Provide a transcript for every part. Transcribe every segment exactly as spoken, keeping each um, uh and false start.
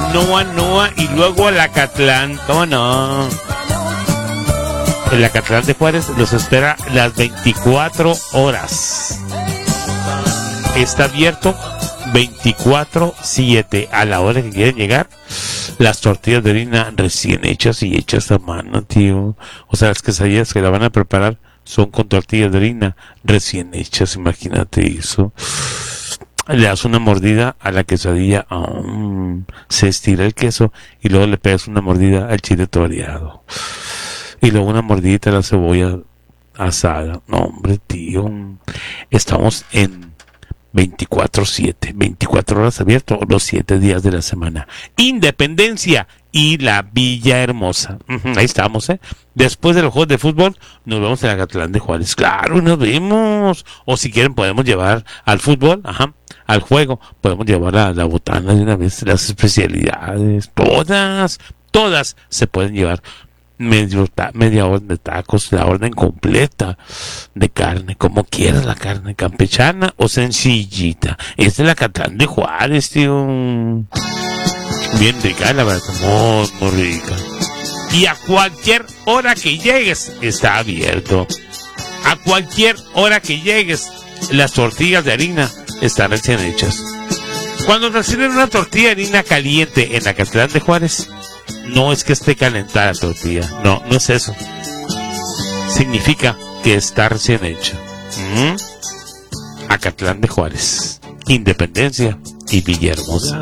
Noa Noa y luego al Acatlán. ¿Cómo no? El Acatlán de Juárez los espera las veinticuatro horas. Está abierto veinticuatro siete. A la hora que quieren llegar, las tortillas de harina recién hechas y hechas a mano, tío. O sea, las quesadillas que la van a preparar son con tortillas de harina recién hechas. Imagínate eso. Le das una mordida a la quesadilla, oh, se estira el queso y luego le pegas una mordida al chile toreado. Y luego una mordidita a la cebolla asada. No, hombre, tío. Estamos en veinticuatro siete. veinticuatro horas abierto los siete días de la semana. Independencia y la Villa Hermosa. Uh-huh, ahí estamos, ¿eh? Después de los juegos de fútbol, nos vemos en el Acatlán de Juárez. Claro, nos vemos. O si quieren, podemos llevar al fútbol, ajá, al juego. Podemos llevar a la botana de una vez, las especialidades. Todas, todas se pueden llevar. Medio ta- media orden de tacos, la orden completa de carne, como quieras la carne, campechana o sencillita. Esta es la Acatlán de Juárez, tío. Bien rica, la verdad, muy, muy rica. Y a cualquier hora que llegues, está abierto. A cualquier hora que llegues, las tortillas de harina están recién hechas. Cuando reciben una tortilla de harina caliente en la Acatlán de Juárez, no es que esté calentada la tortilla, no, no es eso. Significa que está recién hecha. ¿Mm? Acatlán de Juárez, Independencia y Villahermosa.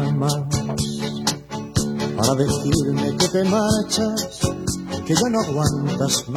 Para decirme que te marchas, que ya no aguantas más.